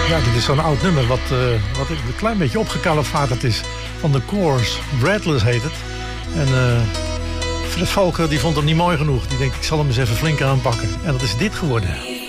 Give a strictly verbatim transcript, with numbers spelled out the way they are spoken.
Ja, dit is zo'n oud nummer wat, uh, wat een klein beetje opgekalefaterd is. Van de Coors. Breathless heet het. En uh, Fred Valken die vond hem niet mooi genoeg. Die denkt, ik zal hem eens even flink aanpakken. En dat is dit geworden.